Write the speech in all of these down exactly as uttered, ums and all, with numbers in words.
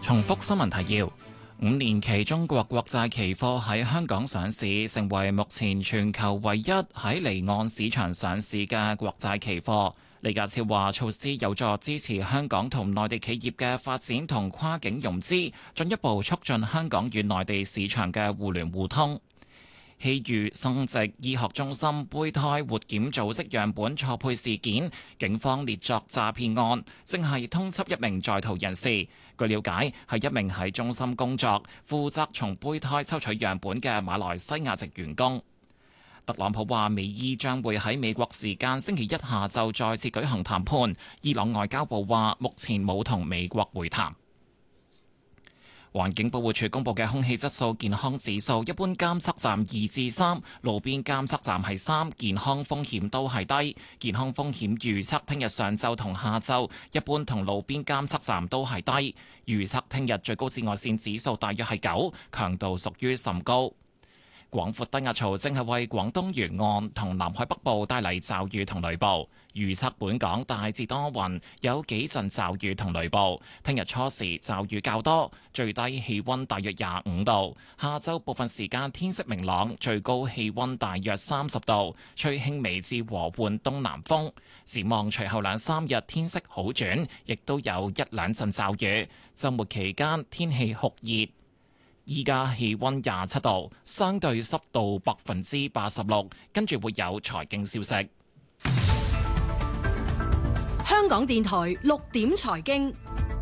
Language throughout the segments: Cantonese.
重複新聞提要：五年期中國國債期貨喺香港上市，成為目前全球唯一喺離岸市場上市嘅國債期貨。李家超話，措施有助支持香港同內地企業嘅發展同跨境融資，進一步促進香港與內地市場嘅互聯互通。希裕生殖醫學中心胚胎活檢組織樣本錯配事件，警方列作詐騙案，正係通緝一名在逃人士。據了解，係一名喺中心工作、負責從胚胎抽取樣本嘅馬來西亞籍員工。特朗普話，美伊將會喺美國時間星期一下晝再次舉行談判。伊朗外交部話，目前冇同美國會談。環境保護署公布嘅空氣質素健康指數，一般監測站二至三，路邊監測站係三，健康風險都係低。健康風險預測聽日上晝同下晝，一般同路邊監測站都係低。預測聽日最高紫外線指數大約係九，強度屬於甚高。廣闊低壓槽正係為廣東沿岸同南海北部帶嚟驟雨同雷暴，預測本港大致多雲，有幾陣驟雨同雷暴。聽日初時驟雨較多，最低氣溫大約廿五度。下週部分時間天色明朗，最高氣溫大約三十度，吹輕微至和緩東南風。展望隨後兩三日天色好轉，亦都有一兩陣驟雨。週末期間天氣酷熱。依家氣溫廿七度，相對濕度百分之八十六。跟住會有財經消息。 香港電台六點財經。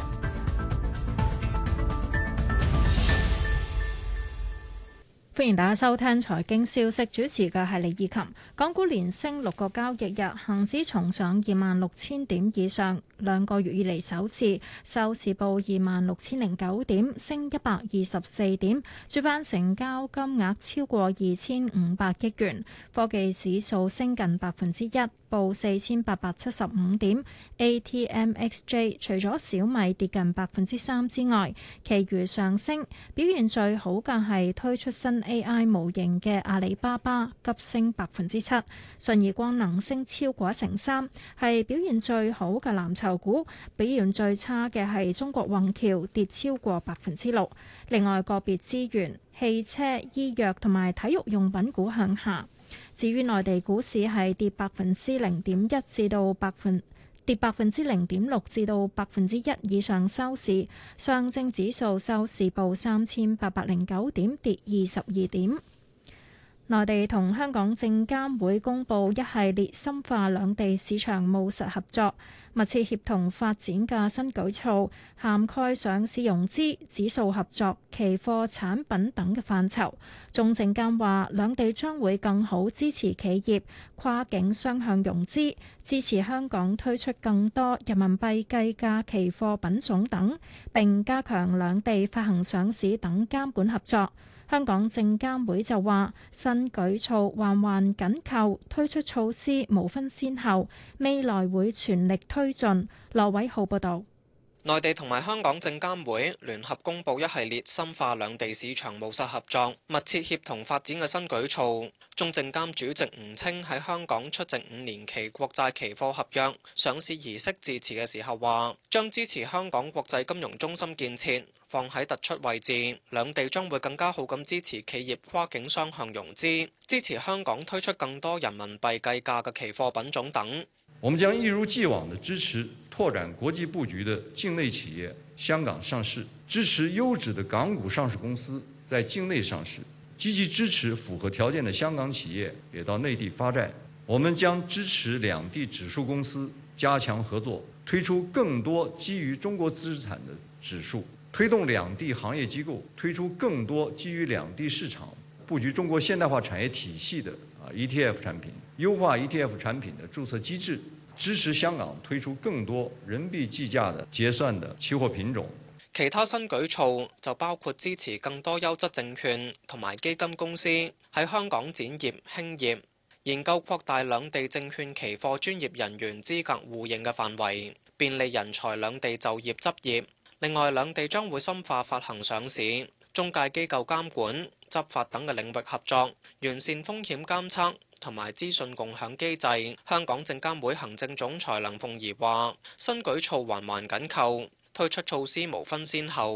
歡迎大家收聽財經消息，主持嘅係李以琴。港股連升六個交易日，恒指重上二萬六千點以上，兩個月以嚟首次，收市報二萬六千零九點，升一百二十四點，主板成交金額超過二千五百億元。科技指數升近百分之一，報四千八百七十五點。A T M X J 除咗小米跌近百分之三之外，其餘上升。表現最好嘅係推出新 A I 模型嘅阿里巴巴，急升百分之七。信義光能升超過一成三，係表現最好嘅藍籌股。表現最差嘅係中國宏橋，跌超過百分之六。另外個別資源、汽車、醫藥同埋體育用品股向下。至於內地股市係跌百分之零點一至到百分跌百分之零點六至到百分之一以上收市。上證指數收市報三千八百零九點，跌二十二點。內地同香港證監會公布一系列深化兩地市場務實合作、密切協同發展嘅新舉措，涵蓋上市融資、指數合作、期貨產品等嘅範疇。中證監話，兩地將會更好支持企業跨境雙向融資，支持香港推出更多人民幣計價期貨品種等，並加強兩地發行上市等監管合作。香港證監會就話，新舉措環環緊扣，推出措施無分先後，未來會全力推進。羅偉浩報導。 內地同埋香港證監會聯合公布一系列深化兩地市場務實合作、密切協同發展嘅新舉措。中證監主席吳清喺香港出席五年期國債期貨合約上市儀式致辭嘅時候話，將支持香港國際金融中心建設放喺突出位置，兩地將會更加好咁支持企業跨境雙向融資，支持香港推出更多人民幣計價嘅期貨品種等。 我們將一如既往地支持拓展國際佈局的境內企業香港上市，支持優質的港股上市公司在境內上市，積極支持符合條件的香港企業也到內地發展。我們將支持兩地指數公司加強合作，推出更多基於中國資產的指數，推動兩地行業機構推出更多基於兩地市場佈局中國現代化產業體系的啊 E T F 產品，優化 E T F 產品的註冊機制，支持香港推出更多人民幣計價的結算的期貨品種。 其他新舉措就包括支持更多優質證券同埋基金公司喺香港展業興業，研究擴大兩地證券期貨專業人員資格互認嘅範圍，便利人才兩地就業執業。另外，兩地將會深化發行上市、中介機構監管、執法等嘅領域合作，完善風險監測同埋資訊共享機制。香港證監會行政總裁梁鳳儀話：新舉措環環緊扣，推出措施無分先後。